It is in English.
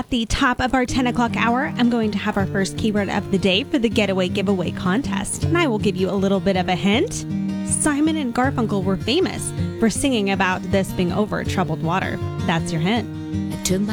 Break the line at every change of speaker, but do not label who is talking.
At the top of our 10 o'clock hour, I'm going to have our first keyword of the day for the Getaway Giveaway contest, and I will give you a little bit of a hint. Simon and Garfunkel were famous for singing about this being over troubled water. That's your hint.
I took my